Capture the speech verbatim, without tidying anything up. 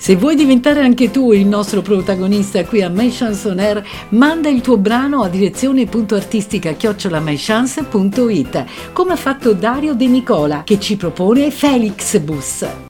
Se vuoi diventare anche tu il nostro protagonista qui a My Chance On Air, manda il tuo brano a direzione punto artistica chiocciola mychance punto it, come ha fatto Dario De Nicola, che ci propone Felix Bus.